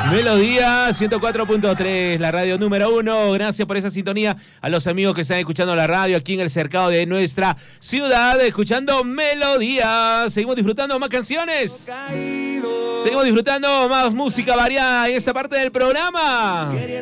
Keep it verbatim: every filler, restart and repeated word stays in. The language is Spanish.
Melodía ciento cuatro punto tres, la radio número uno. Gracias por esa sintonía a los amigos que están escuchando la radio aquí en el cercado de nuestra ciudad, escuchando Melodía. Seguimos disfrutando más canciones. Seguimos disfrutando más música variada en esta parte del programa.